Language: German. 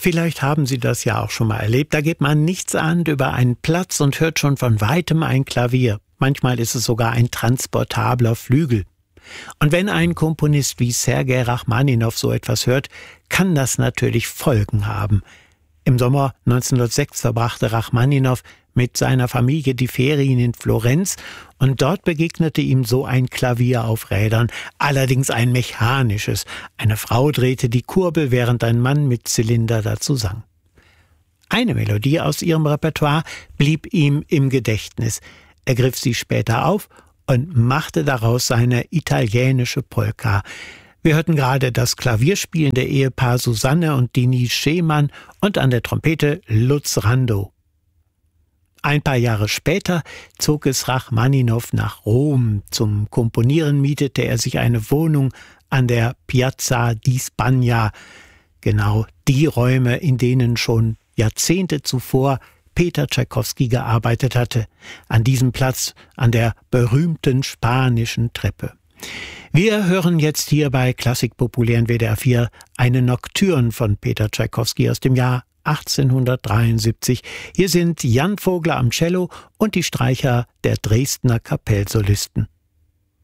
Vielleicht haben Sie das ja auch schon mal erlebt. Da geht man nichtsahnend über einen Platz und hört schon von weitem ein Klavier. Manchmal ist es sogar ein transportabler Flügel. Und wenn ein Komponist wie Sergei Rachmaninow so etwas hört, kann das natürlich Folgen haben. Im Sommer 1906 verbrachte Rachmaninow mit seiner Familie die Ferien in Florenz und dort begegnete ihm so ein Klavier auf Rädern, allerdings ein mechanisches. Eine Frau drehte die Kurbel, während ein Mann mit Zylinder dazu sang. Eine Melodie aus ihrem Repertoire blieb ihm im Gedächtnis. Er griff sie später auf und machte daraus seine italienische Polka. Wir hörten gerade das klavierspielende Ehepaar Susanne und Denise Schemann und an der Trompete Lutz Randow. Ein paar Jahre später zog es Rachmaninow nach Rom. Zum Komponieren mietete er sich eine Wohnung an der Piazza di Spagna. Genau die Räume, in denen schon Jahrzehnte zuvor Peter Tschaikowski gearbeitet hatte. An diesem Platz, an der berühmten Spanischen Treppe. Wir hören jetzt hier bei Klassik populär in WDR 4 eine Nocturne von Peter Tschaikowski aus dem Jahr 1873. Hier sind Jan Vogler am Cello und die Streicher der Dresdner Kapellsolisten.